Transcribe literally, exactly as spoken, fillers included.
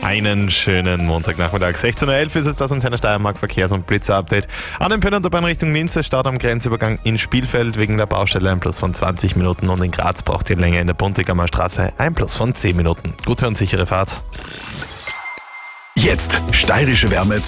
Einen schönen Montagnachmittag. sechzehn Uhr elf ist es, das Antenne Steiermark Verkehrs- und Blitzer-Update. An den Pönerntobahn Richtung Linz, Start am Grenzübergang in Spielfeld wegen der Baustelle ein Plus von zwanzig Minuten und in Graz braucht ihr länger in der Buntigamer Straße ein Plus von zehn Minuten. Gute und sichere Fahrt. Jetzt steirische Wärme